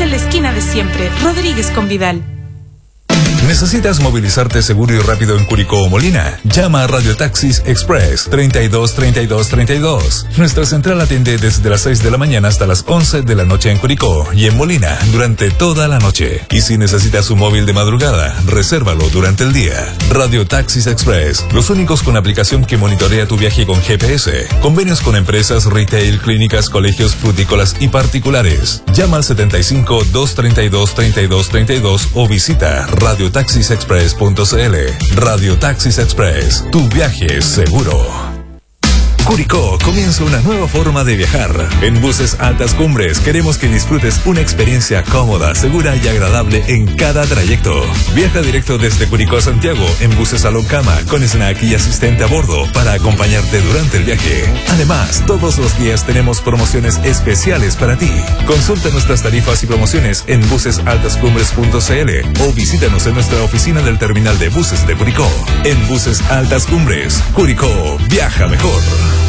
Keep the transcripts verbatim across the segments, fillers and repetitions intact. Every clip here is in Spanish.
en la esquina de siempre, Rodríguez con Vidal. ¿Necesitas movilizarte seguro y rápido en Curicó o Molina? Llama a Radio Taxis Express treinta y dos, treinta y dos, treinta y dos. Nuestra central atiende desde las seis de la mañana hasta las once de la noche en Curicó y en Molina durante toda la noche. Y si necesitas un móvil de madrugada, resérvalo durante el día. Radio Taxis Express, los únicos con aplicación que monitorea tu viaje con G P S. Convenios con empresas, retail, clínicas, colegios, frutícolas y particulares. Llama al setenta y cinco, doscientos treinta y dos, treinta y dos, treinta y dos o visita radio taxis express punto c l. Radio Taxis Express, tu viaje es seguro. Curicó comienza una nueva forma de viajar. En Buses Altas Cumbres queremos que disfrutes una experiencia cómoda, segura y agradable en cada trayecto. Viaja directo desde Curicó a Santiago en Buses Salón Cama con snack y asistente a bordo para acompañarte durante el viaje. Además, todos los días tenemos promociones especiales para ti. Consulta nuestras tarifas y promociones en buses altas cumbres punto c l o visítanos en nuestra oficina del terminal de buses de Curicó. En Buses Altas Cumbres, Curicó, viaja mejor.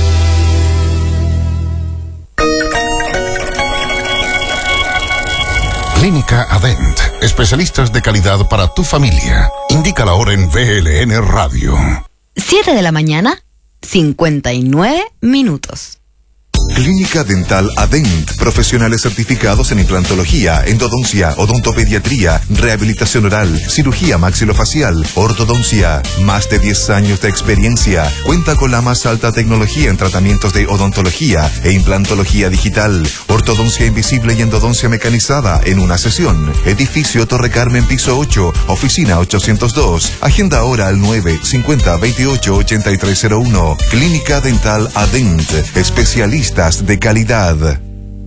Clínica Adent, especialistas de calidad para tu familia. Indica la hora en V L N Radio. siete de la mañana, cincuenta y nueve minutos. Clínica Dental Adent, profesionales certificados en implantología, endodoncia, odontopediatría, rehabilitación oral, cirugía maxilofacial, ortodoncia. Más de diez años de experiencia. Cuenta con la más alta tecnología en tratamientos de odontología e implantología digital, ortodoncia invisible y endodoncia mecanizada en una sesión. Edificio Torre Carmen, piso ocho, oficina ochocientos dos. Agenda ahora al nueve cincuenta, veintiocho, ochenta y tres cero uno. Clínica Dental Adent, especialistas de calidad.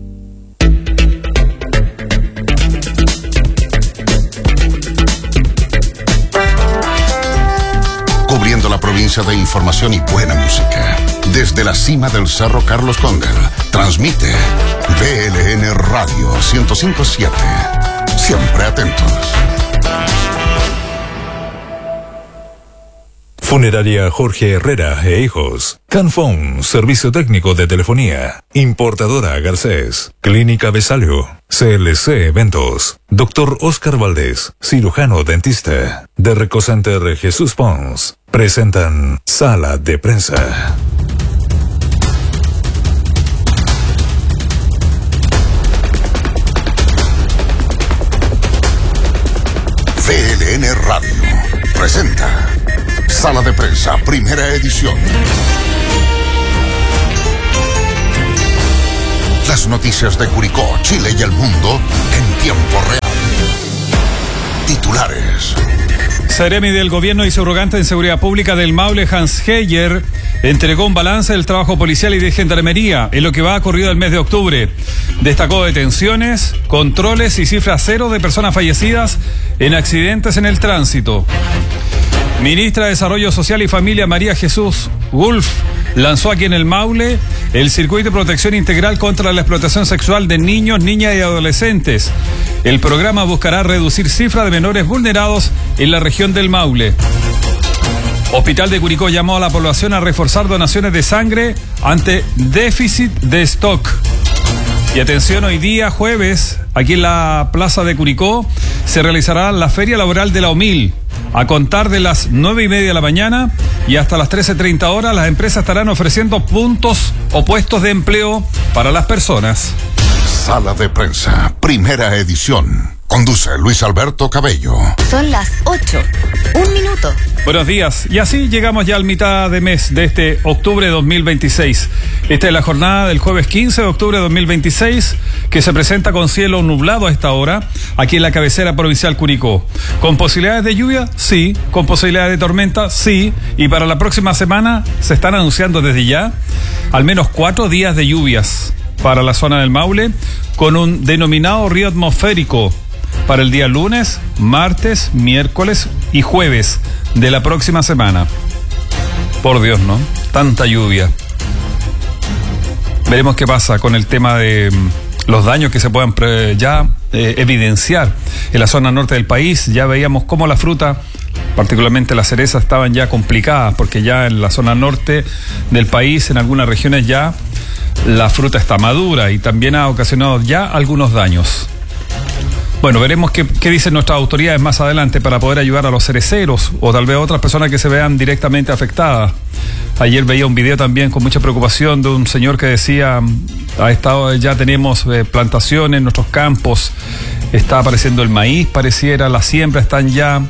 Cubriendo la provincia de información y buena música. Desde la cima del Cerro Carlos Cóndel, transmite V L N Radio ciento cinco punto siete. Siempre atentos. Funeraria Jorge Herrera e Hijos. Canfón, servicio técnico de telefonía. Importadora Garcés. Clínica Besalio. C L C Eventos. Doctor Oscar Valdés, cirujano dentista. De Recocenter Jesús Pons. Presentan Sala de Prensa. V L N Radio presenta Sala de Prensa, primera edición. Las noticias de Curicó, Chile y el mundo en tiempo real. Titulares. Seremi del Gobierno y subrogante en Seguridad Pública del Maule, Hans Heyer, entregó un balance del trabajo policial y de gendarmería en lo que va ocurrido el mes de octubre. Destacó detenciones, controles y cifra cero de personas fallecidas en accidentes en el tránsito. Ministra de Desarrollo Social y Familia María Jesús Wolf lanzó aquí en el Maule el Circuito de Protección Integral contra la Explotación Sexual de Niños, Niñas y Adolescentes. El programa buscará reducir cifras de menores vulnerados en la región del Maule. Hospital de Curicó llamó a la población a reforzar donaciones de sangre ante déficit de stock. Y atención, hoy día jueves, aquí en la Plaza de Curicó, se realizará la Feria Laboral de la O M I L. A contar de las nueve y media de la mañana y hasta las trece treinta horas, las empresas estarán ofreciendo puntos o puestos de empleo para las personas. Sala de Prensa, primera edición. Conduce Luis Alberto Cabello. Son las ocho. Un minuto. Buenos días. Y así llegamos ya al mitad de mes de este octubre de dos mil veintiséis. Esta es la jornada del jueves quince de octubre de dos mil veintiséis, que se presenta con cielo nublado a esta hora, aquí en la cabecera provincial Curicó. ¿Con posibilidades de lluvia? Sí. ¿Con posibilidades de tormenta? Sí. Y para la próxima semana se están anunciando desde ya al menos cuatro días de lluvias para la zona del Maule, con un denominado río atmosférico para el día lunes, martes, miércoles y jueves de la próxima semana. Por Dios, ¿no? Tanta lluvia. Veremos qué pasa con el tema de los daños que se puedan pre- ya eh, evidenciar en la zona norte del país. Ya veíamos cómo la fruta, particularmente las cerezas, estaban ya complicadas, porque ya en la zona norte del país, en algunas regiones ya la fruta está madura y también ha ocasionado ya algunos daños. Bueno, veremos qué, qué dicen nuestras autoridades más adelante para poder ayudar a los cereceros o tal vez a otras personas que se vean directamente afectadas. Ayer veía un video también con mucha preocupación de un señor que decía, a esta hora ya tenemos eh, plantaciones en nuestros campos, está apareciendo el maíz, pareciera, las siembras están ya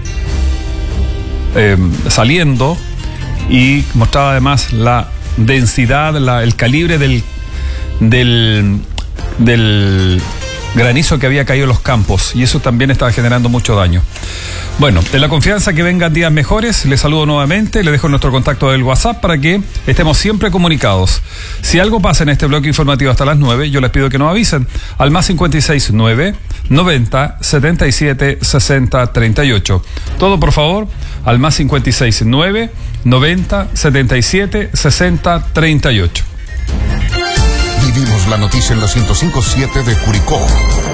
eh, saliendo, y mostraba además la densidad, la, el calibre del, del, del granizo que había caído en los campos, y eso también estaba generando mucho daño. Bueno, en la confianza que vengan días mejores, les saludo nuevamente, les dejo nuestro contacto del WhatsApp para que estemos siempre comunicados. Si algo pasa en este bloque informativo hasta las nueve, yo les pido que nos avisen al más cincuenta y seis nueve, noventa, setenta y siete, sesenta, treinta y ocho. Todo por favor al más cincuenta y seis nueve, noventa, setenta y siete, sesenta, treinta y ocho. Vivimos la noticia en la ciento cinco punto siete de Curicó.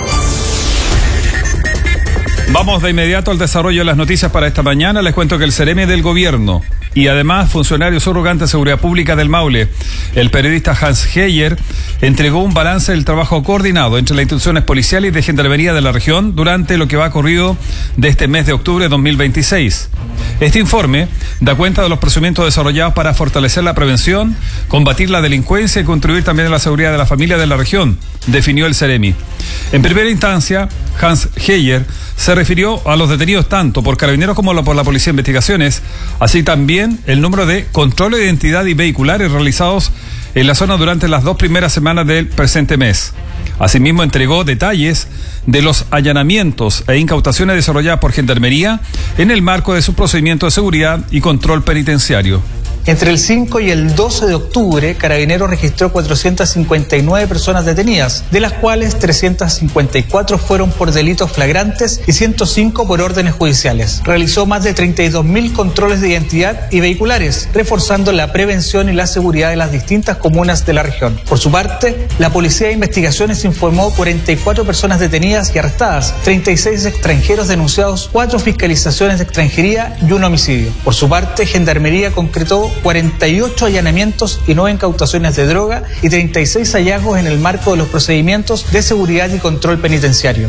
Vamos de inmediato al desarrollo de las noticias para esta mañana. Les cuento que el Ceremi del Gobierno y además funcionario subrogante de Seguridad Pública del Maule, el periodista Hans Heyer, entregó un balance del trabajo coordinado entre las instituciones policiales y de gendarmería de la región durante lo que va ocurrido de este mes de octubre de dos mil veintiséis. Este informe da cuenta de los procedimientos desarrollados para fortalecer la prevención, combatir la delincuencia y contribuir también a la seguridad de la familia de la región, definió el Ceremi. En primera instancia, Hans Heyer se refirió a los detenidos tanto por Carabineros como por la Policía de Investigaciones, así también el número de controles de identidad y vehiculares realizados en la zona durante las dos primeras semanas del presente mes. Asimismo, entregó detalles de los allanamientos e incautaciones desarrolladas por Gendarmería en el marco de su procedimiento de seguridad y control penitenciario. Entre el cinco y el doce de octubre, Carabineros registró cuatrocientas cincuenta y nueve personas detenidas, de las cuales trescientas cincuenta y cuatro fueron por delitos flagrantes y ciento cinco por órdenes judiciales. Realizó más de treinta y dos mil controles de identidad y vehiculares, reforzando la prevención y la seguridad de las distintas comunas de la región. Por su parte, la Policía de Investigaciones informó cuarenta y cuatro personas detenidas y arrestadas, treinta y seis extranjeros denunciados, cuatro fiscalizaciones de extranjería y un homicidio. Por su parte, Gendarmería concretó cuarenta y ocho allanamientos y nueve incautaciones de droga y treinta y seis hallazgos en el marco de los procedimientos de seguridad y control penitenciario.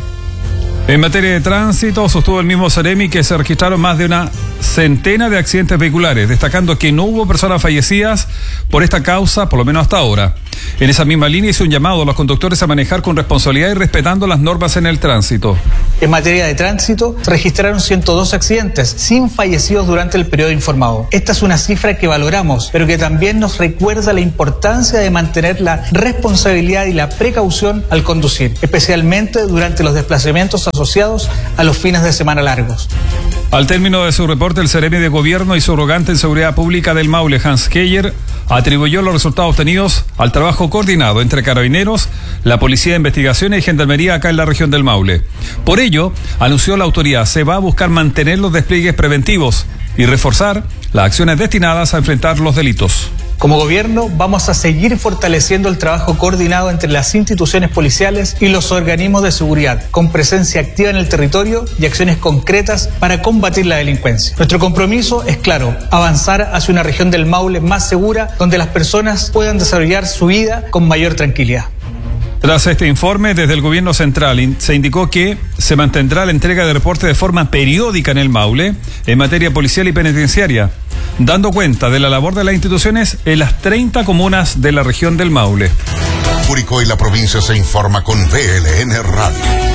En materia de tránsito, sostuvo el mismo Ceremi que se registraron más de una centena de accidentes vehiculares, destacando que no hubo personas fallecidas por esta causa, por lo menos hasta ahora. En esa misma línea hizo un llamado a los conductores a manejar con responsabilidad y respetando las normas en el tránsito. En materia de tránsito, se registraron ciento dos accidentes, sin fallecidos durante el periodo informado. Esta es una cifra que valoramos, pero que también nos recuerda la importancia de mantener la responsabilidad y la precaución al conducir, especialmente durante los desplazamientos asociados a los fines de semana largos. Al término de su reporte, el Ceremi de Gobierno y subrogante en Seguridad Pública del Maule, Hans Heyer, atribuyó los resultados obtenidos al trabajo coordinado entre Carabineros, la Policía de Investigaciones y Gendarmería acá en la región del Maule. Por ello, anunció la autoridad, se va a buscar mantener los despliegues preventivos y reforzar las acciones destinadas a enfrentar los delitos. Como gobierno, vamos a seguir fortaleciendo el trabajo coordinado entre las instituciones policiales y los organismos de seguridad, con presencia activa en el territorio y acciones concretas para combatir la delincuencia. Nuestro compromiso es claro, avanzar hacia una región del Maule más segura, donde las personas puedan desarrollar su vida con mayor tranquilidad. Tras este informe, desde el gobierno central se indicó que se mantendrá la entrega de reportes de forma periódica en el Maule en materia policial y penitenciaria, dando cuenta de la labor de las instituciones en las treinta comunas de la región del Maule. Curicó y la provincia se informa con V L N Radio.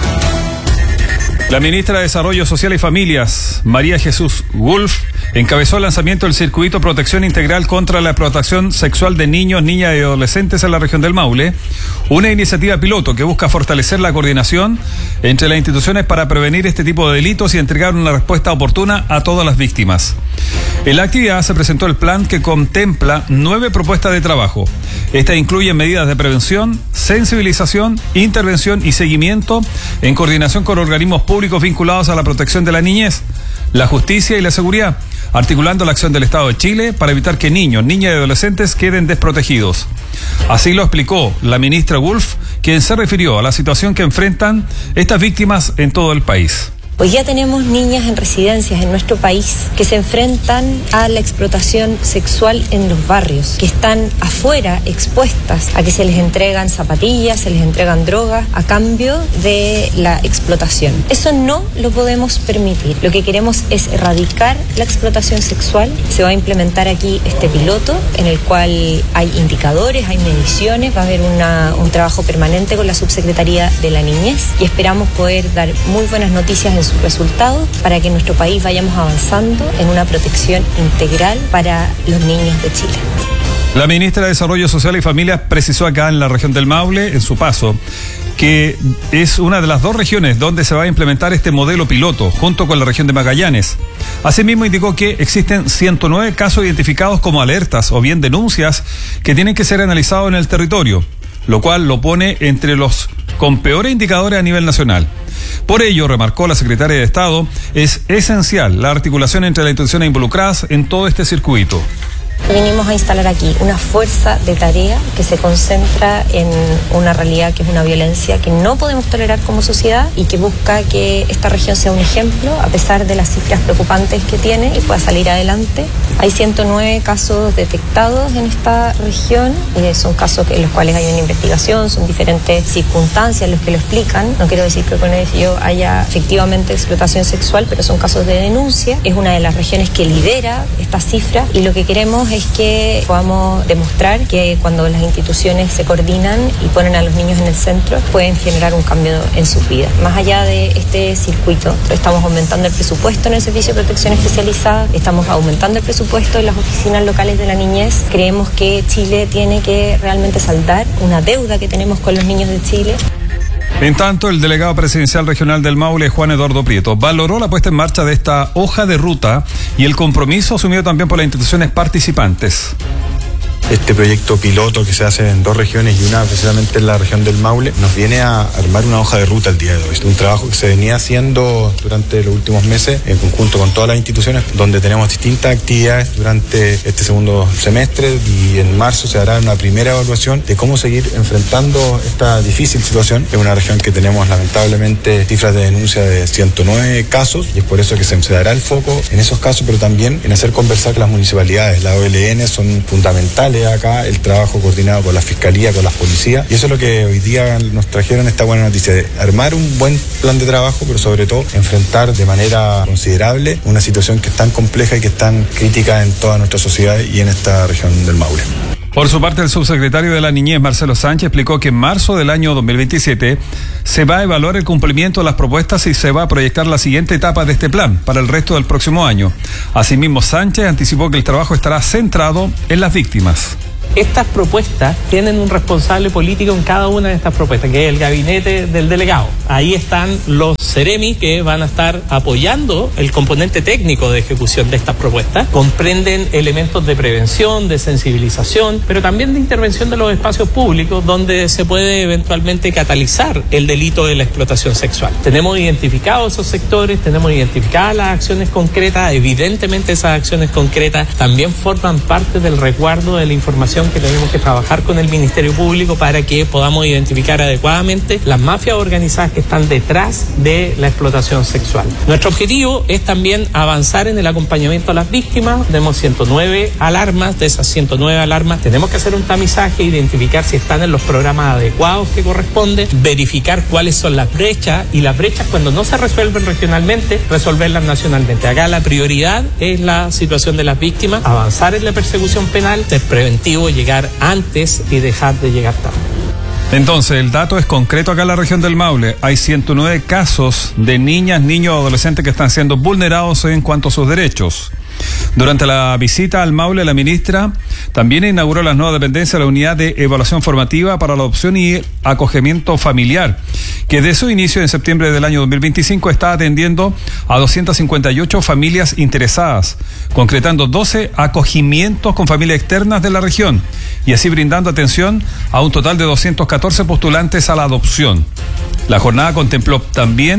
La ministra de Desarrollo Social y Familias, María Jesús Wolf, encabezó el lanzamiento del Circuito Protección Integral contra la Explotación Sexual de Niños, Niñas y Adolescentes en la región del Maule, una iniciativa piloto que busca fortalecer la coordinación entre las instituciones para prevenir este tipo de delitos y entregar una respuesta oportuna a todas las víctimas. En la actividad se presentó el plan que contempla nueve propuestas de trabajo. Estas incluyen medidas de prevención, sensibilización, intervención y seguimiento en coordinación con organismos públicos vinculados a la protección de la niñez, la justicia y la seguridad, articulando la acción del Estado de Chile para evitar que niños, niñas y adolescentes queden desprotegidos. Así lo explicó la ministra Wolf, quien se refirió a la situación que enfrentan estas víctimas en todo el país. Hoy ya tenemos niñas en residencias en nuestro país que se enfrentan a la explotación sexual en los barrios, que están afuera expuestas a que se les entregan zapatillas, se les entregan drogas a cambio de la explotación. Eso no lo podemos permitir. Lo que queremos es erradicar la explotación sexual. Se va a implementar aquí este piloto en el cual hay indicadores, hay mediciones, va a haber una, un trabajo permanente con la Subsecretaría de la Niñez y esperamos poder dar muy buenas noticias en sus resultados para que en nuestro país vayamos avanzando en una protección integral para los niños de Chile. La ministra de Desarrollo Social y Familia precisó acá en la región del Maule, en su paso, que es una de las dos regiones donde se va a implementar este modelo piloto, junto con la región de Magallanes. Asimismo, indicó que existen ciento nueve casos identificados como alertas o bien denuncias que tienen que ser analizados en el territorio, lo cual lo pone entre los con peores indicadores a nivel nacional. Por ello, remarcó la secretaria de Estado, es esencial la articulación entre las instituciones involucradas en todo este circuito. Venimos a instalar aquí una fuerza de tarea que se concentra en una realidad que es una violencia que no podemos tolerar como sociedad y que busca que esta región sea un ejemplo a pesar de las cifras preocupantes que tiene y pueda salir adelante. Hay ciento nueve casos detectados en esta región, eh, son casos en los cuales hay una investigación, son diferentes circunstancias los que lo explican. No quiero decir que con ello haya efectivamente explotación sexual, pero son casos de denuncia. Es una de las regiones que lidera esta cifra y lo que queremos es que podamos demostrar que cuando las instituciones se coordinan y ponen a los niños en el centro, pueden generar un cambio en sus vidas. Más allá de este circuito, estamos aumentando el presupuesto en el Servicio de Protección Especializada, estamos aumentando el presupuesto en las oficinas locales de la niñez. Creemos que Chile tiene que realmente saldar una deuda que tenemos con los niños de Chile. En tanto, el delegado presidencial regional del Maule, Juan Eduardo Prieto, valoró la puesta en marcha de esta hoja de ruta y el compromiso asumido también por las instituciones participantes. Este proyecto piloto que se hace en dos regiones y una precisamente en la región del Maule nos viene a armar una hoja de ruta el día de hoy. Es un trabajo que se venía haciendo durante los últimos meses en conjunto con todas las instituciones, donde tenemos distintas actividades durante este segundo semestre y en marzo se hará una primera evaluación de cómo seguir enfrentando esta difícil situación. Es una región que tenemos lamentablemente cifras de denuncia de ciento nueve casos y es por eso que se dará el foco en esos casos, pero también en hacer conversar con las municipalidades. Las O L N son fundamentales acá, el trabajo coordinado con la Fiscalía, con las policías, y eso es lo que hoy día nos trajeron esta buena noticia, de armar un buen plan de trabajo, pero sobre todo enfrentar de manera considerable una situación que es tan compleja y que es tan crítica en toda nuestra sociedad y en esta región del Maule. Por su parte, el subsecretario de la Niñez, Marcelo Sánchez, explicó que en marzo del año dos mil veintisiete se va a evaluar el cumplimiento de las propuestas y se va a proyectar la siguiente etapa de este plan para el resto del próximo año. Asimismo, Sánchez anticipó que el trabajo estará centrado en las víctimas. Estas propuestas tienen un responsable político en cada una de estas propuestas, que es el gabinete del delegado. Ahí están los Ceremi que van a estar apoyando el componente técnico de ejecución de estas propuestas. Comprenden elementos de prevención, de sensibilización, pero también de intervención de los espacios públicos donde se puede eventualmente catalizar el delito de la explotación sexual. Tenemos identificados esos sectores, tenemos identificadas las acciones concretas. Evidentemente esas acciones concretas también forman parte del resguardo de la información que tenemos que trabajar con el Ministerio Público para que podamos identificar adecuadamente las mafias organizadas que están detrás de la explotación sexual. Nuestro objetivo es también avanzar en el acompañamiento a las víctimas. Tenemos ciento nueve alarmas, de esas ciento nueve alarmas tenemos que hacer un tamizaje, identificar si están en los programas adecuados que corresponden, verificar cuáles son las brechas y las brechas cuando no se resuelven regionalmente, resolverlas nacionalmente. Acá la prioridad es la situación de las víctimas, avanzar en la persecución penal, ser preventivo, llegar antes y dejar de llegar tarde. Entonces, el dato es concreto acá en la región del Maule. Hay ciento nueve casos de niñas, niños o adolescentes que están siendo vulnerados en cuanto a sus derechos. Durante la visita al Maule, la ministra también inauguró las nuevas dependencias de la Unidad de Evaluación Formativa para la Adopción y Acogimiento Familiar, que desde su inicio en septiembre del año dos mil veinticinco está atendiendo a doscientas cincuenta y ocho familias interesadas, concretando doce acogimientos con familias externas de la región y así brindando atención a un total de doscientos catorce postulantes a la adopción. La jornada contempló también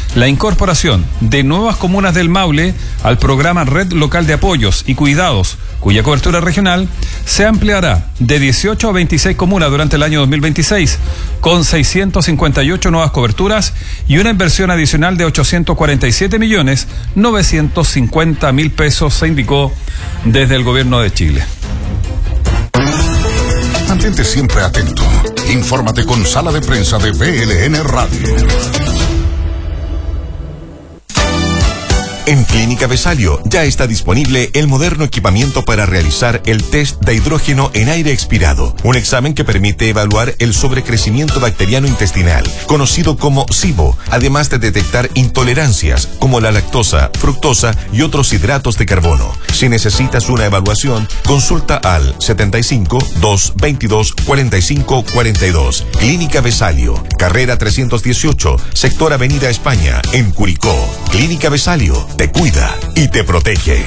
la incorporación de nuevas comunas del Maule al programa Red Local de Apoyos y Cuidados, cuya cobertura regional se ampliará de dieciocho a veintiséis comunas durante el año dos mil veintiséis, con seiscientas cincuenta y ocho nuevas coberturas y una inversión adicional de ochocientos cuarenta y siete millones novecientos cincuenta mil pesos, se indicó desde el gobierno de Chile. Mantente siempre atento. Infórmate con Sala de Prensa de V L N Radio. En Clínica Vesalio ya está disponible el moderno equipamiento para realizar el test de hidrógeno en aire expirado, un examen que permite evaluar el sobrecrecimiento bacteriano intestinal, conocido como SIBO, además de detectar intolerancias como la lactosa, fructosa y otros hidratos de carbono. Si necesitas una evaluación, consulta al setenta y cinco, doscientos veintidós, cuarenta y cinco cuarenta y dos. Clínica Vesalio, carrera trescientos dieciocho, sector Avenida España, en Curicó. Clínica Vesalio te cuida y te protege.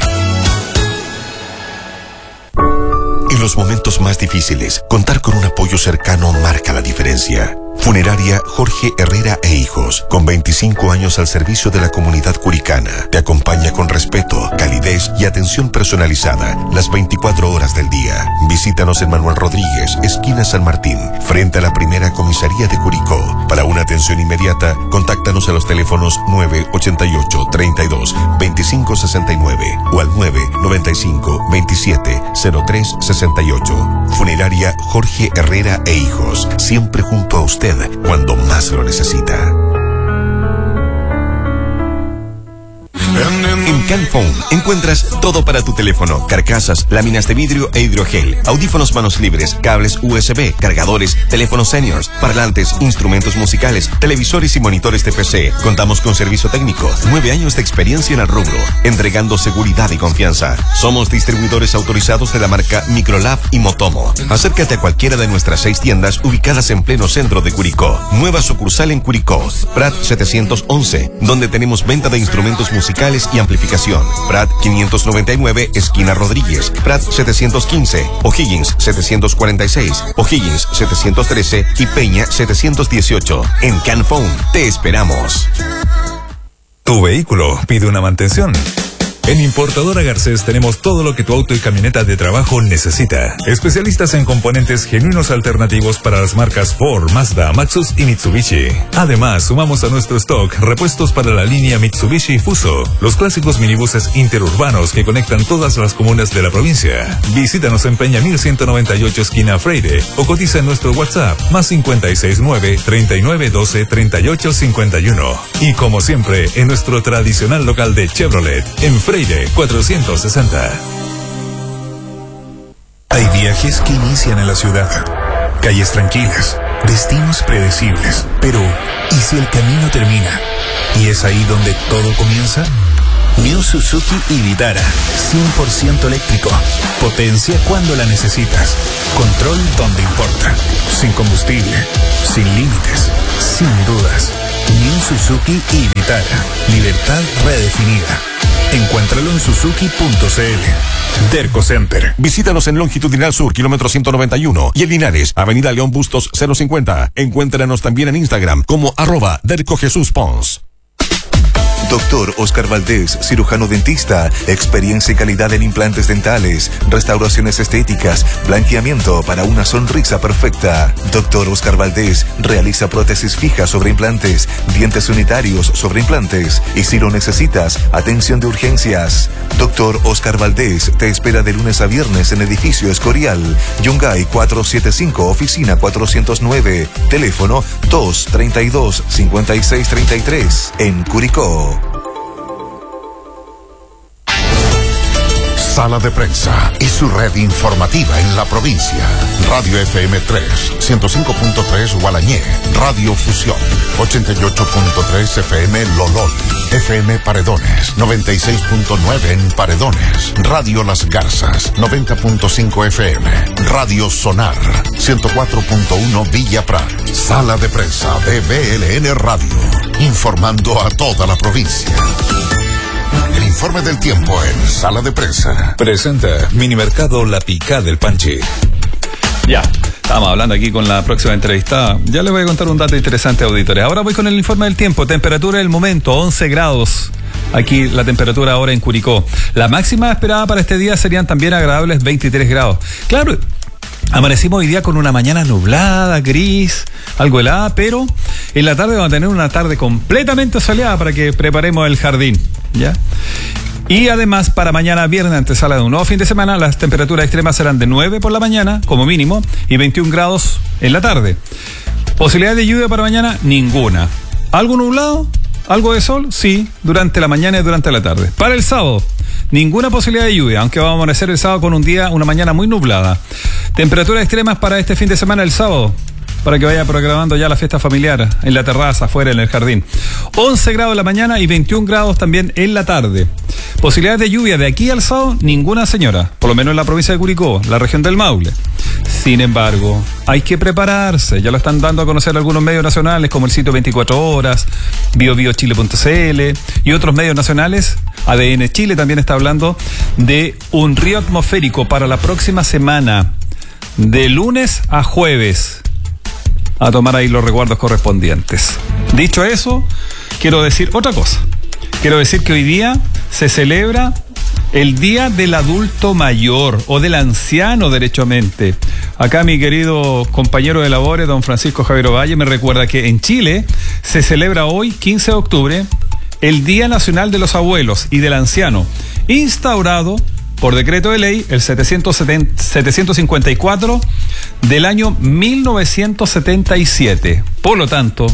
En los momentos más difíciles, contar con un apoyo cercano marca la diferencia. Funeraria Jorge Herrera e Hijos, con veinticinco años al servicio de la comunidad curicana, te acompaña con respeto, calidez y atención personalizada las veinticuatro horas del día. Visítanos en Manuel Rodríguez, esquina San Martín, frente a la primera comisaría de Curicó. Para una atención inmediata, contáctanos a los teléfonos nueve ochenta y ocho, treinta y dos, veinticinco sesenta y nueve o al nueve noventa y cinco, veintisiete, cero tres sesenta y ocho. Funeraria Jorge Herrera e Hijos, siempre junto a usted cuando más lo necesita. En Canphone encuentras todo para tu teléfono: carcasas, láminas de vidrio e hidrogel, audífonos manos libres, cables U S B, cargadores, teléfonos seniors, parlantes, instrumentos musicales, televisores y monitores de P C. Contamos con servicio técnico, nueve años de experiencia en el rubro, entregando seguridad y confianza. Somos distribuidores autorizados de la marca Microlab y Motomo. Acércate a cualquiera de nuestras seis tiendas ubicadas en pleno centro de Curicó. Nueva sucursal en Curicó, Prat setecientos once, donde tenemos venta de instrumentos musicales y amplificación. Prat quinientos noventa y nueve, esquina Rodríguez. Prat setecientos quince, O'Higgins setecientos cuarenta y seis, O'Higgins setecientos trece y Peña setecientos dieciocho. En Canphone te esperamos. Tu vehículo pide una mantención. En Importadora Garcés tenemos todo lo que tu auto y camioneta de trabajo necesita. Especialistas en componentes genuinos alternativos para las marcas Ford, Mazda, Maxus y Mitsubishi. Además, sumamos a nuestro stock repuestos para la línea Mitsubishi Fuso, los clásicos minibuses interurbanos que conectan todas las comunas de la provincia. Visítanos en Peña mil ciento noventa y ocho, esquina Freire, o cotiza en nuestro WhatsApp más cincuenta y seis nueve, treinta y nueve doce, treinta y ocho cincuenta y uno. Y como siempre, en nuestro tradicional local de Chevrolet, en Freire cuatrocientos sesenta. Hay viajes que inician en la ciudad, calles tranquilas, destinos predecibles. Pero, ¿y si el camino termina? ¿Y es ahí donde todo comienza? New Suzuki y Vitara, cien por ciento eléctrico. Potencia cuando la necesitas. Control donde importa. Sin combustible, sin límites, sin dudas. New Suzuki y Vitara. Libertad redefinida. Encuéntralo en suzuki punto c l. Derco Center. Visítanos en Longitudinal Sur, kilómetro ciento noventa y uno, y en Linares, Avenida León Bustos cero cincuenta. Encuéntranos también en Instagram como arroba Derco Jesús Pons. Doctor Oscar Valdés, cirujano dentista, experiencia y calidad en implantes dentales, restauraciones estéticas, blanqueamiento para una sonrisa perfecta. Doctor Oscar Valdés realiza prótesis fijas sobre implantes, dientes unitarios sobre implantes y si lo necesitas, atención de urgencias. Doctor Oscar Valdés te espera de lunes a viernes en edificio Escorial, Yungay cuatrocientos setenta y cinco, oficina cuatrocientos nueve, teléfono dos treinta y dos, cincuenta y seis treinta y tres, en Curicó. Sala de Prensa y su red informativa en la provincia. Radio F M tres, ciento cinco punto tres Gualañé. Radio Fusión, ochenta y ocho punto tres F M Lolol. F M Paredones, noventa y seis punto nueve en Paredones. Radio Las Garzas, noventa punto cinco F M. Radio Sonar, ciento cuatro punto uno Villa Prat. Sala de Prensa de V L N Radio, informando a toda la provincia. El informe del tiempo en Sala de Prensa. Presenta Minimercado La Picá del Panchi. Ya, Estamos hablando aquí con la próxima entrevistada. Ya les voy a contar un dato interesante, auditores. Ahora voy con el informe del tiempo. Temperatura del momento, once grados. Aquí la temperatura ahora en Curicó. La máxima esperada para este día serían también agradables veintitrés grados. Claro, amanecimos hoy día con una mañana nublada, gris, algo helada, pero en la tarde vamos a tener una tarde completamente soleada para que preparemos el jardín, ¿ya? Y además, para mañana viernes, antesala de un nuevo fin de semana, las temperaturas extremas serán de nueve por la mañana, como mínimo, y veintiún grados en la tarde. ¿Posibilidad de lluvia para mañana? Ninguna. ¿Algo nublado? ¿Algo de sol? Sí, durante la mañana y durante la tarde. Para el sábado, ninguna posibilidad de lluvia, aunque vamos a amanecer el sábado con un día, una mañana muy nublada. Temperaturas extremas para este fin de semana, el sábado, para que vaya programando ya la fiesta familiar en la terraza, afuera, en el jardín. once grados en la mañana y veintiún grados también en la tarde. Posibilidades de lluvia de aquí al sábado, ninguna, señora, por lo menos en la provincia de Curicó, la región del Maule. Sin embargo, hay que prepararse, ya lo están dando a conocer algunos medios nacionales como el sitio veinticuatro horas, bio bio chile punto c l y otros medios nacionales. A D N Chile también está hablando de un río atmosférico para la próxima semana, de lunes a jueves. A tomar ahí los resguardos correspondientes. Dicho eso, quiero decir otra cosa. Quiero decir que hoy día se celebra el Día del Adulto Mayor o del Anciano, derechamente. Acá mi querido compañero de labores, don Francisco Javier Ovalle, me recuerda que en Chile se celebra hoy, quince de octubre, el Día Nacional de los Abuelos y del Anciano, instaurado por decreto de ley el setecientos cincuenta y cuatro del año mil novecientos setenta y siete. Por lo tanto,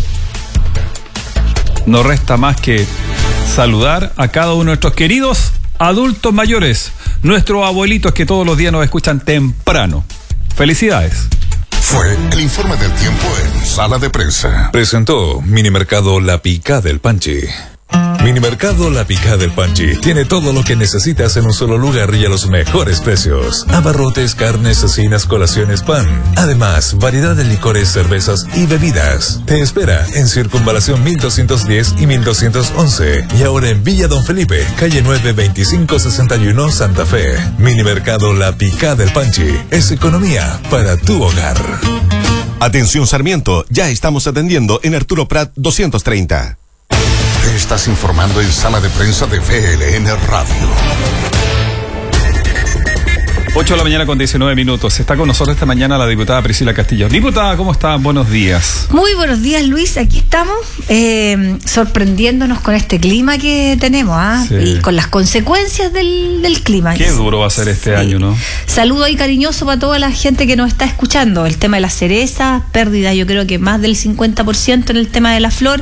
no resta más que saludar a cada uno de nuestros queridos adultos mayores, nuestros abuelitos que todos los días nos escuchan temprano. Felicidades. Fue el informe del tiempo en Sala de Prensa. Presentó Minimercado La Picá del Panchi. Minimercado La Picá del Panchi tiene todo lo que necesitas en un solo lugar y a los mejores precios. Abarrotes, carnes, cecinas, colaciones, pan. Además, variedad de licores, cervezas y bebidas. Te espera en Circunvalación mil doscientos diez y mil doscientos once. Y ahora en Villa Don Felipe, calle nueve veinticinco sesenta y uno, Santa Fe. Minimercado La Picá del Panchi es economía para tu hogar. Atención Sarmiento, ya estamos atendiendo en Arturo Prat doscientos treinta. Te estás informando en Sala de Prensa de V L N Radio. ocho de la mañana con diecinueve minutos. Está con nosotros esta mañana la diputada Priscila Castillo. Diputada, ¿cómo está? Buenos días. Muy buenos días, Luis. Aquí estamos eh, sorprendiéndonos con este clima que tenemos, ¿ah? Sí. Y con las consecuencias del, del clima. Qué duro va a ser este sí. año, ¿no? Saludo ahí cariñoso para toda la gente que nos está escuchando. El tema de las cerezas, pérdida yo creo que más del cincuenta por ciento en el tema de la flor.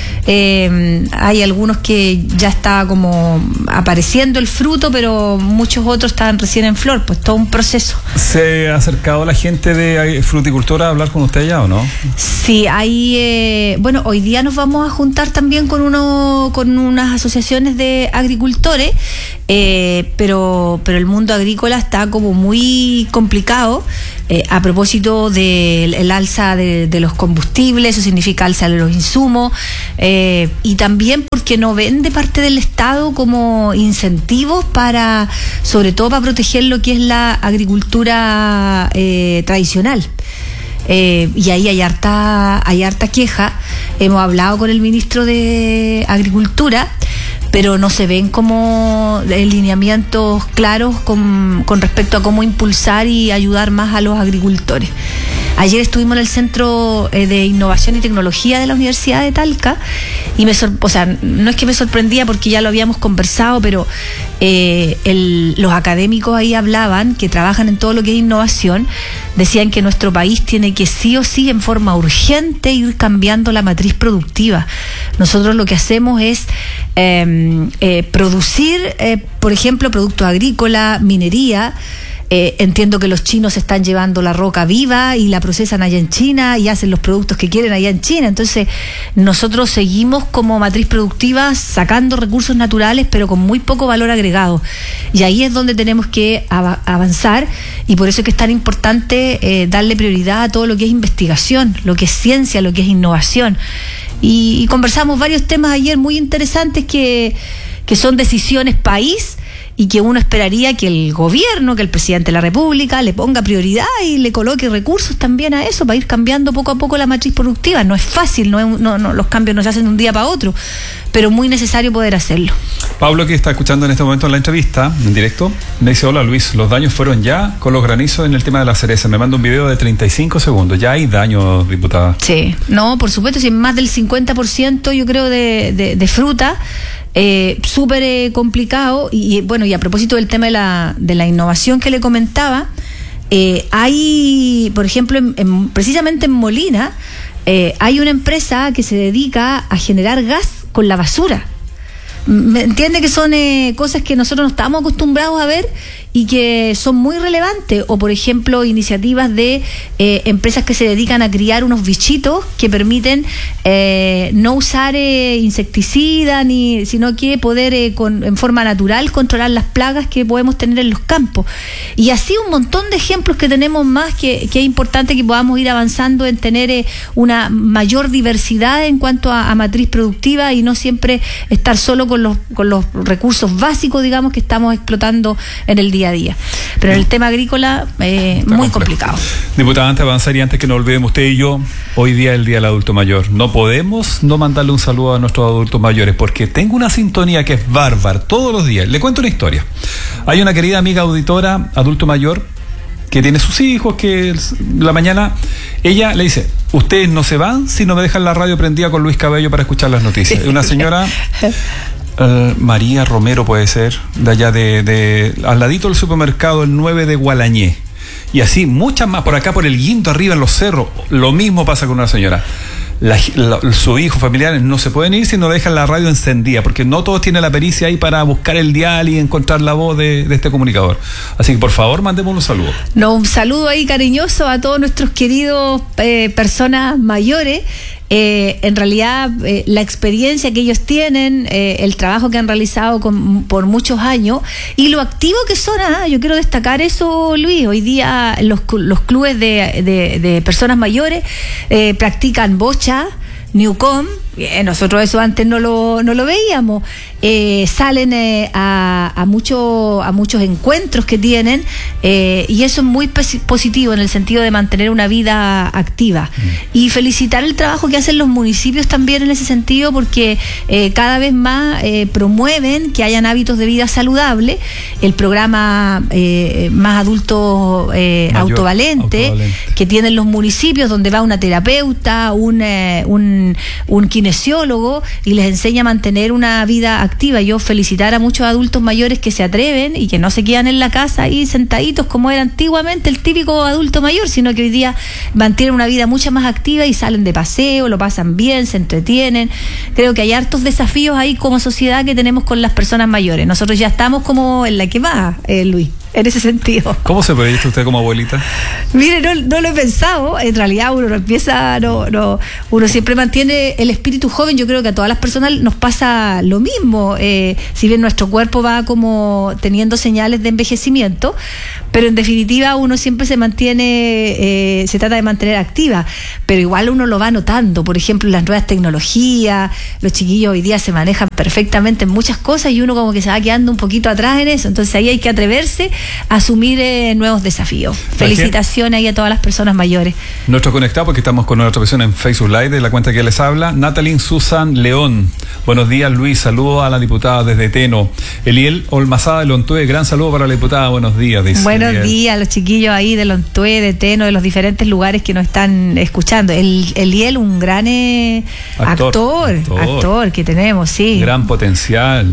Eh, hay algunos que ya está como apareciendo el fruto, pero muchos otros estaban recién en flor, pues todo un proceso. ¿Se ha acercado la gente de fruticultura a hablar con usted ya o no? Sí, hay, eh, bueno, hoy día nos vamos a juntar también con uno, con unas asociaciones de agricultores, eh, pero, pero el mundo agrícola está como muy complicado. Eh, a propósito del el alza de, de los combustibles, eso significa alza de los insumos, eh, y también porque no ven de parte del Estado como incentivos para, sobre todo para proteger lo que es la agricultura eh, tradicional. Eh, y ahí hay harta, hay harta queja. Hemos hablado con el ministro de Agricultura, pero no se ven como lineamientos claros con, con respecto a cómo impulsar y ayudar más a los agricultores. Ayer estuvimos en el Centro de Innovación y Tecnología de la Universidad de Talca y me sor- o sea, no es que me sorprendía porque ya lo habíamos conversado, pero eh, el, los académicos ahí hablaban que trabajan en todo lo que es innovación, decían que nuestro país tiene que sí o sí en forma urgente ir cambiando la matriz productiva. Nosotros lo que hacemos es eh, eh, producir, eh, por ejemplo, productos agrícolas, minería. Eh, entiendo que los chinos están llevando la roca viva y la procesan allá en China y hacen los productos que quieren allá en China. Entonces, nosotros seguimos como matriz productiva sacando recursos naturales, pero con muy poco valor agregado. Y ahí es donde tenemos que av- avanzar y por eso es que es tan importante eh, darle prioridad a todo lo que es investigación, lo que es ciencia, lo que es innovación. Y, y conversamos varios temas ayer muy interesantes que, que son decisiones país y que uno esperaría que el gobierno, que el presidente de la República le ponga prioridad y le coloque recursos también a eso para ir cambiando poco a poco la matriz productiva. No es fácil, no, es, no, no los cambios no se hacen de un día para otro, pero muy necesario poder hacerlo. Pablo, que está escuchando en este momento la entrevista en directo, me dice: hola Luis, los daños fueron ya con los granizos en el tema de la cereza. Me manda un video de treinta y cinco segundos. Ya hay daños, diputada. Sí, no, por supuesto, si más del cincuenta por ciento yo creo de, de, de fruta, eh, súper eh, complicado. Y bueno, y a propósito del tema de la, de la innovación que le comentaba, eh, hay, por ejemplo, en, en, precisamente en Molina, eh, hay una empresa que se dedica a generar gas con la basura. ¿Me entiende? Que son eh, cosas que nosotros no estamos acostumbrados a ver y que son muy relevantes. O por ejemplo, iniciativas de eh, empresas que se dedican a criar unos bichitos que permiten eh, no usar eh, insecticidas, ni, sino que poder eh, con, en forma natural controlar las plagas que podemos tener en los campos. Y así un montón de ejemplos que tenemos más, que, que es importante que podamos ir avanzando en tener eh, una mayor diversidad en cuanto a, a matriz productiva y no siempre estar solo con los, con los recursos básicos, digamos, que estamos explotando en el día a día. Pero en el tema agrícola, eh, muy complicado. Diputada, antes de avanzar y antes que nos olvidemos, usted y yo, hoy día es el Día del Adulto Mayor. No podemos no mandarle un saludo a nuestros adultos mayores, porque tengo una sintonía que es bárbara todos los días. Le cuento una historia. Hay una querida amiga auditora, adulto mayor, que tiene sus hijos, que la mañana ella le dice: ustedes no se van si no me dejan la radio prendida con Luis Cabello para escuchar las noticias. Una señora... Uh, María Romero puede ser, de allá de, de al ladito del supermercado el nueve de Gualañé, y así muchas más por acá por el Guinto arriba en los cerros. Lo mismo pasa con una señora. La, la, sus hijos familiares no se pueden ir si no dejan la radio encendida, porque no todos tienen la pericia ahí para buscar el dial y encontrar la voz de, de este comunicador. Así que por favor mandemos un saludo. No, un saludo ahí cariñoso a todos nuestros queridos eh, personas mayores. Eh, en realidad eh, la experiencia que ellos tienen, eh, el trabajo que han realizado con, por muchos años y lo activo que son. Ah, yo quiero destacar eso, Luis. Hoy día los, los clubes de, de, de personas mayores eh, practican bocha, Newcom. Eh, nosotros eso antes no lo, no lo veíamos. Eh, salen eh, a, a, mucho, a muchos encuentros que tienen eh, y eso es muy positivo en el sentido de mantener una vida activa. Mm. Y felicitar el trabajo que hacen los municipios también en ese sentido, porque eh, cada vez más eh, promueven que hayan hábitos de vida saludable. El programa eh, Más Adulto eh, autovalente, autovalente que tienen los municipios, donde va una terapeuta, un, eh, un, un kinesiólogo y les enseña a mantener una vida activa. Yo felicitar a muchos adultos mayores que se atreven y que no se quedan en la casa ahí sentaditos como era antiguamente el típico adulto mayor, sino que hoy día mantienen una vida mucho más activa y salen de paseo, lo pasan bien, se entretienen. Creo que hay hartos desafíos ahí como sociedad que tenemos con las personas mayores. Nosotros ya estamos como en la que va, eh, Luis, en ese sentido. ¿Cómo se proyecta usted como abuelita? Mire, no, no lo he pensado. En realidad uno no empieza, no, no, uno siempre mantiene el espíritu joven. Yo creo que a todas las personas nos pasa lo mismo. Eh, si bien nuestro cuerpo va como teniendo señales de envejecimiento, pero en definitiva uno siempre se mantiene, eh, se trata de mantener activa, pero igual uno lo va notando. Por ejemplo, las nuevas tecnologías, los chiquillos hoy día se manejan perfectamente en muchas cosas y uno como que se va quedando un poquito atrás en eso. Entonces ahí hay que atreverse a asumir eh, nuevos desafíos. Felicitaciones ahí a todas las personas mayores. Nuestro conectado, porque estamos con nuestra persona en Facebook Live de la cuenta que les habla, Natalie Susan León. Buenos días, Luis. Saludos a la diputada desde Teno. Eliel Olmazada de Lontue, gran saludo para la diputada. Buenos días, dice. Buenos Eliel. días a los chiquillos ahí de Lontue, de Teno, de los diferentes lugares que nos están escuchando. El, Eliel, un gran eh, actor, actor, actor, actor que tenemos, sí. Gran potencial.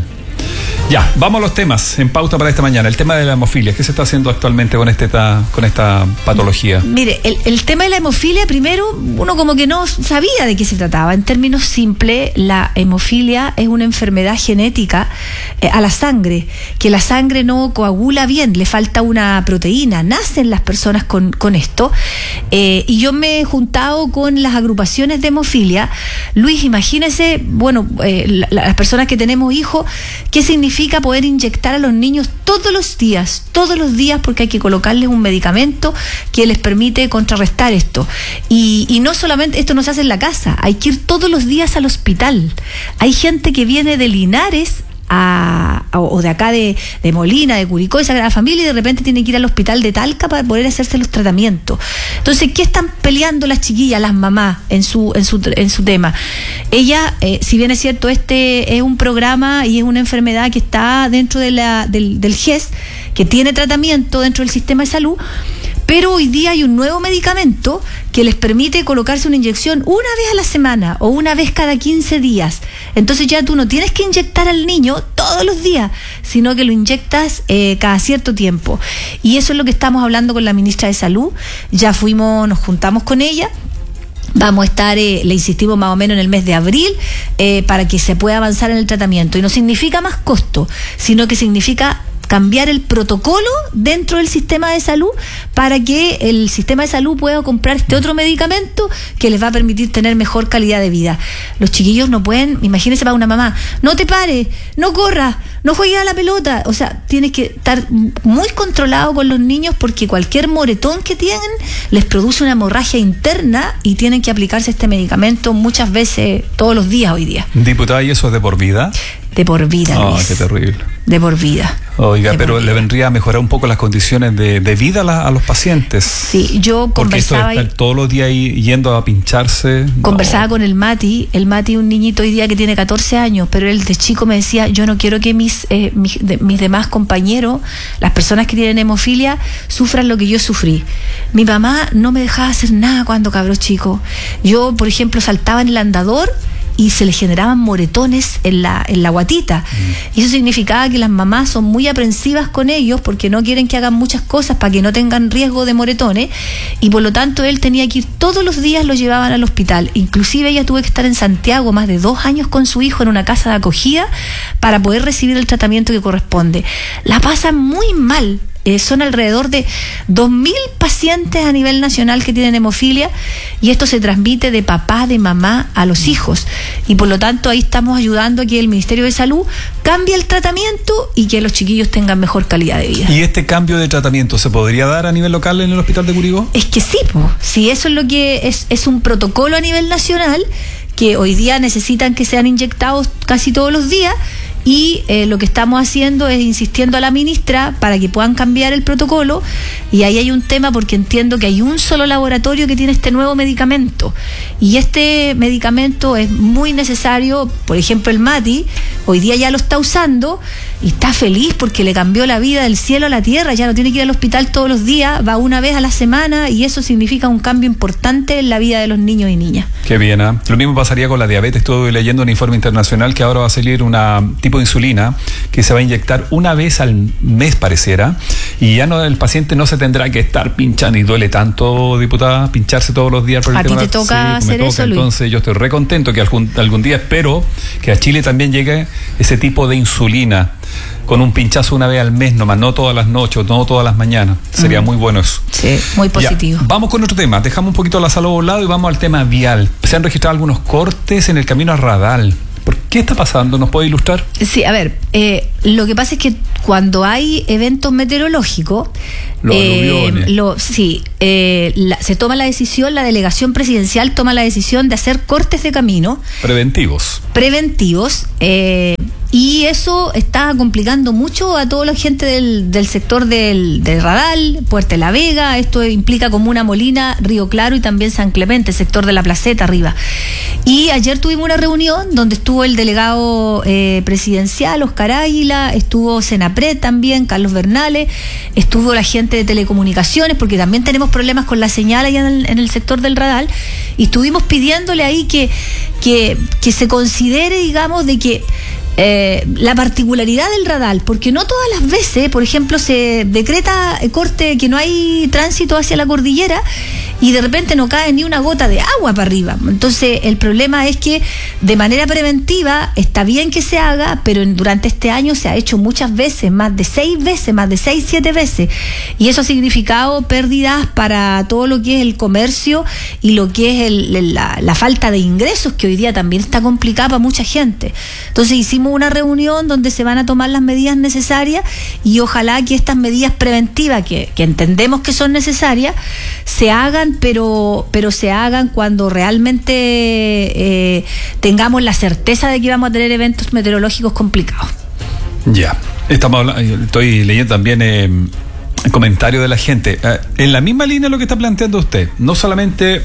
Ya, vamos a los temas en pauta para esta mañana. El tema de la hemofilia, ¿qué se está haciendo actualmente con este ta, con esta patología? Mire, el, el tema de la hemofilia, primero, uno como que no sabía de qué se trataba. En términos simples, la hemofilia es una enfermedad genética eh, a la sangre, que la sangre no coagula bien, le falta una proteína. Nacen las personas con, con esto. Eh, y yo me he juntado con las agrupaciones de hemofilia. Luis, imagínese, bueno, eh, la, las personas que tenemos hijos, ¿qué significa poder inyectar a los niños todos los días, todos los días, porque hay que colocarles un medicamento que les permite contrarrestar esto? Y, y no solamente, esto no se hace en la casa, hay que ir todos los días al hospital. Hay gente que viene de Linares a, a o de acá de, de Molina, de Curicó, de Sagrada Familia, y de repente tienen que ir al hospital de Talca para poder hacerse los tratamientos. Entonces, ¿qué están peleando las chiquillas, las mamás, en su, en su, en su tema? Ella, eh, si bien es cierto, este es un programa y es una enfermedad que está dentro de la, del, del G E S, que tiene tratamiento dentro del sistema de salud, pero hoy día hay un nuevo medicamento que les permite colocarse una inyección una vez a la semana o una vez cada quince días. Entonces ya tú no tienes que inyectar al niño todos los días, sino que lo inyectas eh, cada cierto tiempo. Y eso es lo que estamos hablando con la ministra de Salud. Ya fuimos, nos juntamos con ella. Vamos a estar, eh, le insistimos, más o menos en el mes de abril, eh, para que se pueda avanzar en el tratamiento. Y no significa más costo, sino que significa cambiar el protocolo dentro del sistema de salud para que el sistema de salud pueda comprar este otro medicamento que les va a permitir tener mejor calidad de vida. Los chiquillos no pueden, imagínense para una mamá, no te pares, no corras, no juegues a la pelota. O sea, tienes que estar muy controlado con los niños porque cualquier moretón que tienen les produce una hemorragia interna y tienen que aplicarse este medicamento muchas veces, todos los días hoy día. Diputada, ¿y eso es de por vida? De por vida, Ah, Luis. qué terrible. De por vida. Oiga, De pero por le vendría a mejorar un poco las condiciones de, de vida a, la- a los pacientes. Sí, yo Porque esto conversaba de y- estar todos los días ahí yendo a pincharse. Conversaba con el Mati, el Mati, un niñito hoy día que tiene catorce años, pero él de chico me decía, yo no quiero que mis, eh, mis, de- mis demás compañeros, las personas que tienen hemofilia, sufran lo que yo sufrí. Mi mamá no me dejaba hacer nada cuando cabro chico. Yo, por ejemplo, saltaba en el andador y se le generaban moretones en la, en la guatita. Mm. Y eso significaba que las mamás son muy aprensivas con ellos porque no quieren que hagan muchas cosas para que no tengan riesgo de moretones, y por lo tanto él tenía que ir todos los días, lo llevaban al hospital. Inclusive ella tuvo que estar en Santiago más de dos años con su hijo en una casa de acogida para poder recibir el tratamiento que corresponde. La pasan muy mal. Eh, son alrededor de dos mil pacientes a nivel nacional que tienen hemofilia, y esto se transmite de papá, de mamá a los hijos, y por lo tanto ahí estamos ayudando a que el Ministerio de Salud cambie el tratamiento y que los chiquillos tengan mejor calidad de vida. ¿Y este cambio de tratamiento se podría dar a nivel local en el hospital de Curicó? Es que sí, po. Sí, eso es lo que es, es un protocolo a nivel nacional que hoy día necesitan que sean inyectados casi todos los días. Y eh, lo que estamos haciendo es insistiendo a la ministra para que puedan cambiar el protocolo, y ahí hay un tema porque entiendo que hay un solo laboratorio que tiene este nuevo medicamento, y este medicamento es muy necesario. Por ejemplo, el Mati hoy día ya lo está usando y está feliz porque le cambió la vida del cielo a la tierra. Ya no tiene que ir al hospital todos los días, va una vez a la semana, y eso significa un cambio importante en la vida de los niños y niñas. Qué bien, ¿eh? Lo mismo pasaría con la diabetes. Estuve leyendo un informe internacional que ahora va a salir una tipo de insulina que se va a inyectar una vez al mes, pareciera, y ya no, el paciente no se tendrá que estar pinchando. Y duele tanto, diputada, pincharse todos los días por el ¿A ti tema te de- toca sí, me hacer toca. eso, Luis? Entonces yo estoy re contento que algún, algún día, espero que a Chile también llegue ese tipo de insulina con un pinchazo una vez al mes nomás, no todas las noches, no todas las mañanas. Sería Mm. muy bueno eso. Sí, muy positivo. Ya, vamos con otro tema. Dejamos un poquito la salud a un lado y vamos al tema vial. Se han registrado algunos cortes en el camino a Radal. ¿Por qué está pasando? ¿Nos puede ilustrar? Sí, a ver, eh, lo que pasa es que cuando hay eventos meteorológicos, Los eh, aluviones. lo, sí, eh, la- se toma la decisión, la delegación presidencial toma la decisión de hacer cortes de camino Preventivos. preventivos, eh, y eso está complicando mucho a toda la gente del, del sector del, del Radal, Puerto de la Vega. Esto implica Comuna Molina, Río Claro y también San Clemente, sector de La Placeta arriba. Y ayer tuvimos una reunión donde estuvo el delegado eh, presidencial, Oscar Águila, estuvo Senapred también, Carlos Bernales, estuvo la gente de telecomunicaciones, porque también tenemos problemas con la señal allá en el, en el sector del Radal, y estuvimos pidiéndole ahí que, que, que se considere, digamos, de que Eh, la particularidad del Radal, porque no todas las veces, por ejemplo, se decreta eh, corte, que no hay tránsito hacia la cordillera, y de repente no cae ni una gota de agua para arriba. Entonces el problema es que de manera preventiva está bien que se haga, pero en, durante este año se ha hecho muchas veces, más de seis veces, más de seis, siete veces, y eso ha significado pérdidas para todo lo que es el comercio y lo que es el, la, la falta de ingresos, que hoy día también está complicada para mucha gente. Entonces hicimos una reunión donde se van a tomar las medidas necesarias, y ojalá que estas medidas preventivas que, que entendemos que son necesarias se hagan, pero, pero se hagan cuando realmente eh, tengamos la certeza de que vamos a tener eventos meteorológicos complicados. Ya, estamos hablando, estoy leyendo también eh, comentarios de la gente. Eh, en la misma línea lo que está planteando usted, no solamente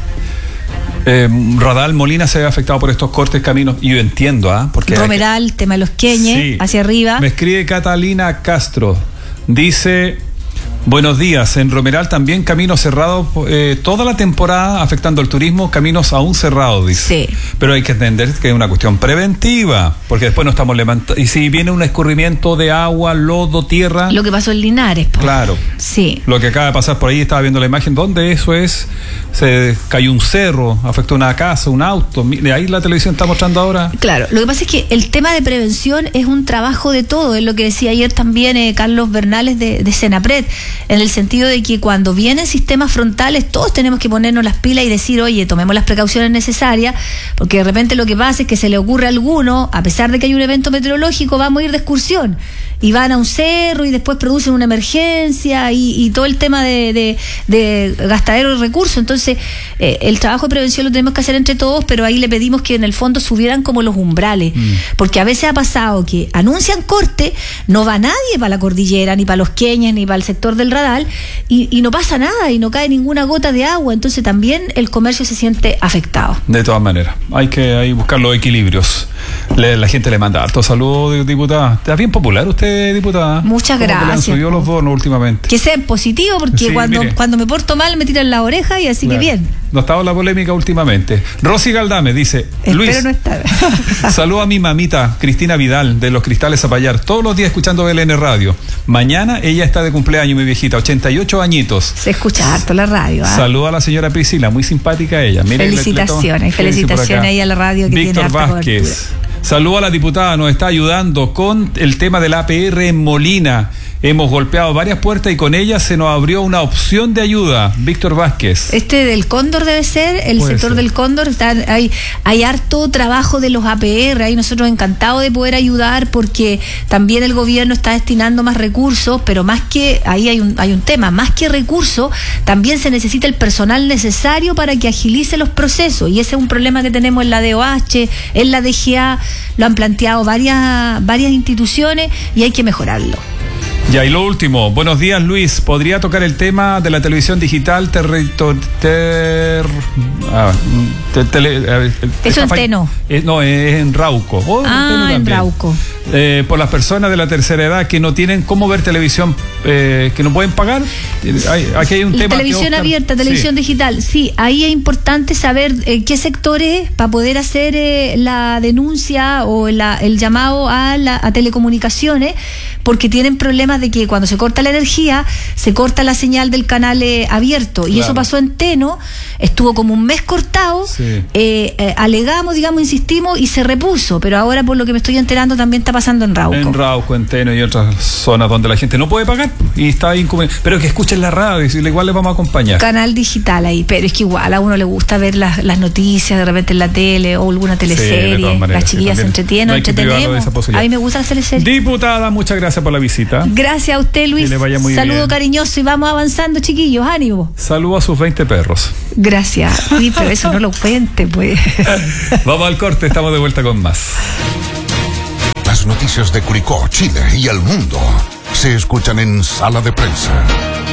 eh, Radal Molina se ve afectado por estos cortes caminos, y yo entiendo, ¿ah? ¿eh? Porque Romeral, que... tema de los Queñes, sí. Hacia arriba. Me escribe Catalina Castro, dice: buenos días, en Romeral también caminos cerrados eh, toda la temporada, afectando el turismo, caminos aún cerrados, dice. Sí. Pero hay que entender que es una cuestión preventiva, porque después no estamos levantando. Y si viene un escurrimiento de agua, lodo, tierra. Lo que pasó en Linares, po. Claro. Sí. Lo que acaba de pasar por ahí, estaba viendo la imagen, donde eso es, se cayó un cerro, afectó una casa, un auto. De ahí la televisión está mostrando ahora. Claro, lo que pasa es que el tema de prevención es un trabajo de todo, es lo que decía ayer también eh, Carlos Bernales de, de Senapred, en el sentido de que cuando vienen sistemas frontales todos tenemos que ponernos las pilas y decir, oye, tomemos las precauciones necesarias, porque de repente lo que pasa es que se le ocurre a alguno, a pesar de que hay un evento meteorológico, vamos a ir de excursión y van a un cerro y después producen una emergencia y, y todo el tema de, de, de gastadero de recursos. Entonces eh, el trabajo de prevención lo tenemos que hacer entre todos, pero ahí le pedimos que en el fondo subieran como los umbrales, mm. porque a veces ha pasado que anuncian corte, no va nadie para la cordillera, ni para los Queñes, ni para el sector del Radal, y, y no pasa nada, y no cae ninguna gota de agua, entonces también el comercio se siente afectado. De todas maneras, hay que hay buscar los equilibrios. Le, la gente le manda harto saludos, diputada. ¿Está bien popular usted, diputada? Muchas gracias. Que le han subido los bonos últimamente. Que sea positivo, porque sí, cuando, cuando me porto mal me tiran la oreja y así claro. Que bien. No ha estado la polémica últimamente. Rosy Galdame dice: Espero Luis, no estar. saludo a mi mamita Cristina Vidal de los Cristales Zapallar, todos los días escuchando B L N Radio. Mañana ella está de cumpleaños, mi viejita, ochenta y ocho añitos. Se escucha harto la radio. ¿eh? Saludo a la señora Priscila, muy simpática ella. Mire, felicitaciones, le, le felicitaciones ahí a la radio que Víctor tiene harta Vázquez. Cobertura. Saludo a la diputada, nos está ayudando con el tema del A P R en Molina. Hemos golpeado varias puertas y con ella se nos abrió una opción de ayuda. Víctor Vázquez. Este del Cóndor debe ser, el Puede sector ser. del Cóndor, está, hay, hay harto trabajo de los A P R, ahí nosotros encantados de poder ayudar porque también el gobierno está destinando más recursos, pero más que, ahí hay un, hay un tema, más que recursos, también se necesita el personal necesario para que agilice los procesos, y ese es un problema que tenemos en la D O H, en la D G A, lo han planteado varias, varias instituciones y hay que mejorarlo. Ya, y lo último, buenos días Luis, ¿podría tocar el tema de la televisión digital territorial? Ter, ah, ter, tele, eh, Eso en Teno. Eh, no, es en Rauco. Oh, ah, en, en Rauco. Eh, por las personas de la tercera edad que no tienen cómo ver televisión, eh, que no pueden pagar. Hay, aquí hay un la tema. Televisión que abierta, televisión sí. digital. Sí, ahí es importante saber eh, qué sectores para poder hacer eh, la denuncia o la, el llamado a, la, a telecomunicaciones, porque tienen problemas de que cuando se corta la energía, se corta la señal del canal eh, abierto. Y claro. Eso pasó en Teno, estuvo como un mes cortado, sí. eh, eh, alegamos, digamos, insistimos y se repuso. Pero ahora, por lo que me estoy enterando, también está pasando en Rauco. En Rauco, en Teno y otras zonas donde la gente no puede pagar y está inconveniente. Pero que escuchen la radio y igual les vamos a acompañar. Canal digital ahí, pero es que igual a uno le gusta ver las, las noticias de repente en la tele o alguna teleserie. Sí, las chiquillas se entretienen, no entretenemos. A mí me gustan las teleseries. Diputada, muchas gracias por la visita. Gracias a usted, Luis. Que le vaya muy Saludo bien. Cariñoso y vamos avanzando, chiquillos. Ánimo. Saludo a sus veinte perros. Gracias. Sí, pero eso no lo cuente, pues. Vamos al corte, estamos de vuelta con más. Las noticias de Curicó, Chile y el mundo se escuchan en Sala de Prensa.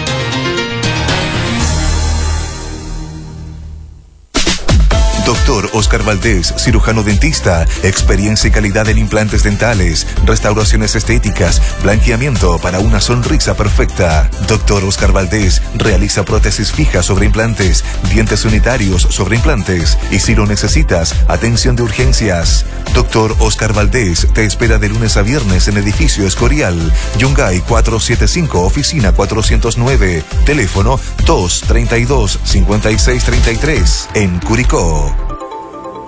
Doctor Oscar Valdés, cirujano dentista, experiencia y calidad en implantes dentales, restauraciones estéticas, blanqueamiento para una sonrisa perfecta. Doctor Oscar Valdés realiza prótesis fijas sobre implantes, dientes unitarios sobre implantes y si lo necesitas, atención de urgencias. Doctor Oscar Valdés te espera de lunes a viernes en edificio Escorial, Yungay cuatrocientos setenta y cinco, oficina cuatrocientos nueve, teléfono dos treinta y dos, cincuenta y seis treinta y tres, en Curicó.